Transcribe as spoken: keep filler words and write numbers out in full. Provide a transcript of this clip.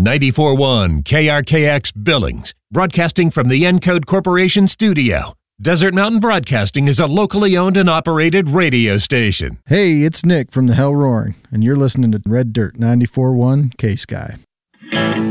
ninety-four point one K R K X Billings, broadcasting from the Encode Corporation studio. Desert Mountain Broadcasting is a locally owned and operated radio station. Hey, it's Nick from the Hell Roaring, and you're listening to Red Dirt ninety-four point one K-Sky.